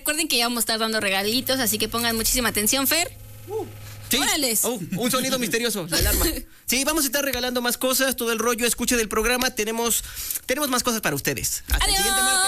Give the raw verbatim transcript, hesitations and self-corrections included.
recuerden que ya vamos a estar dando regalitos, así que pongan muchísima atención, Fer. Uh. Sí. ¡Órales! Oh, un sonido misterioso, la alarma. Sí, vamos a estar regalando más cosas, todo el rollo, escuchen el programa, tenemos, tenemos más cosas para ustedes. Hasta ¡Adiós! el siguiente martes.